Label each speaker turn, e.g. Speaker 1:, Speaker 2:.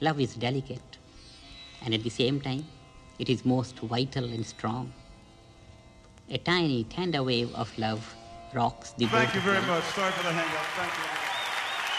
Speaker 1: Love is delicate, and at the same time, it is most vital and strong. A tiny, tender wave of love rocks the boat.
Speaker 2: Thank you very much. Sorry for the hang-up. Thank you.